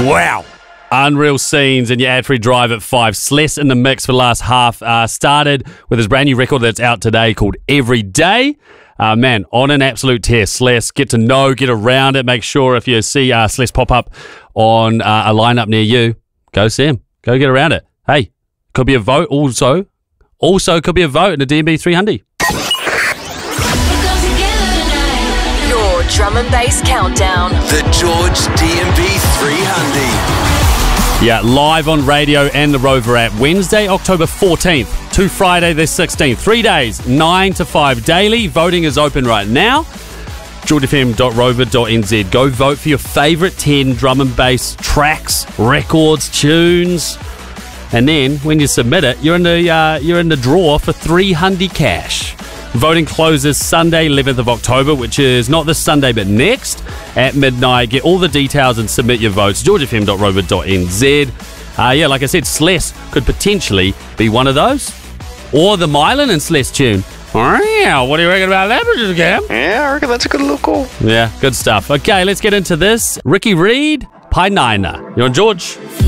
Wow. Unreal scenes in your ad-free drive at 5. Sless in the mix for the last half. Started with his brand new record that's out today called Every Day. Man, on an absolute tear. Sless, get to know, get around it. Make sure if you see Sless pop up on a lineup near you, go see him. Go get around it. Hey, could be a vote also. Also could be a vote in the DMB 300. Your drum and bass countdown. The George DMB 300. Yeah, live on radio and the Rover app. Wednesday, October 14th to Friday the 16th. 3 days, 9 to 5 daily. Voting is open right now. georgefm.rover.nz. Go vote for your favourite 10 drum and bass tracks, records, tunes. And then when you submit it, you're in the draw for 300 cash. Voting closes Sunday, 11th of October, which is not this Sunday, but next at midnight. Get all the details and submit your votes. georgefm.rover.nz. Yeah, like I said, Sless could potentially be one of those. Or the Mylan and Sless tune. Yeah, what do you reckon about that, Mr. Cam? Yeah, I reckon that's a good little call. Yeah, good stuff. Okay, let's get into this. Ricky Reed, Pie Niner. You're on George.